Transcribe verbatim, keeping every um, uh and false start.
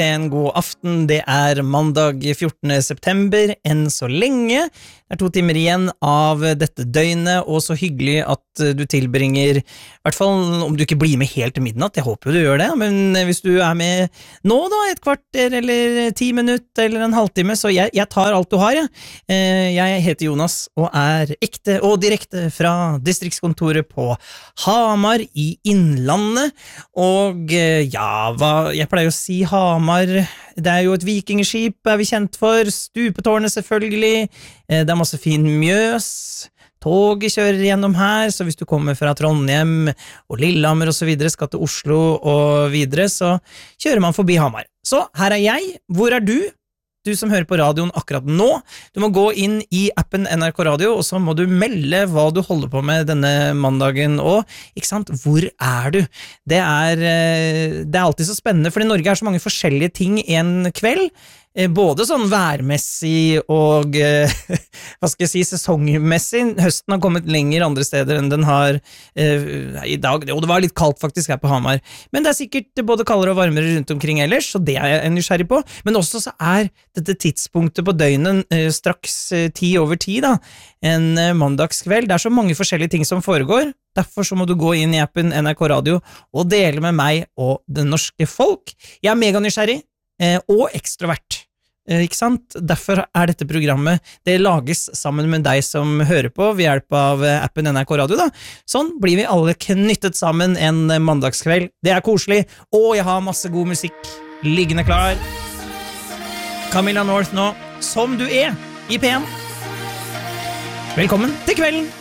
En god aften, det er mandag fjortende september, enn så lenge. Det er to timer igjen av dette døgnet, og så hyggelig at du tilbringer, i hvert fall om du ikke blir med helt til midnatt, jeg håper du gjør det, men hvis du er med nå da, et kvarter eller ti minutter eller en halvtime, så jeg, jeg tar alt du har, jeg. Jeg heter Jonas og er ekte og direkte fra distriktskontoret på Hamar i Innlandet, og ja, hva, jeg pleier å si Hamar, det er jo et vikingskip er vi kjent for, stupetårnet selvfølgelig, det er masse fin mjøs, toget kjører gjennom her, så hvis du kommer fra Trondheim og Lillehammer og så videre, skal til Oslo og videre, så kjører man forbi Hamar. Så her er jeg, hvor er du? Du som hører på radioen akkurat nå, du må gå inn i appen N R K Radio, og så må du melde hva du holder på med denne mandagen, og, ikke sant, hvor er du? Det er, det er alltid så spennende, for i Norge er så mange forskjellige ting en kveld, både sånn værmessig og hva skal jeg si, sesongmessig. Høsten har kommet lenger andre steder enn den har eh, i dag, og det var litt kaldt faktisk her på Hamar, men det er sikkert både kaldere og varmere rundt omkring ellers, så det er jeg nysgjerrig på, men også så er dette tidspunktet på døgnet eh, straks eh, ti over ti da, en eh, mandagskveld. Det er så mange forskjellige ting som foregår, derfor så må du gå inn i appen N R K Radio og dele med meg og det norske folk. Jeg er mega nysgjerrig eh, og ekstrovert. Ikke sant? Derfor er dette programmet, det lages sammen med deg som hører på ved hjelp av appen N R K Radio da. Sånn blir vi alle knyttet sammen en mandagskveld. Det er koselig, og jeg har masse god musikk liggende klar. Camilla North nå, Som du er, i P en. Velkommen til kvelden!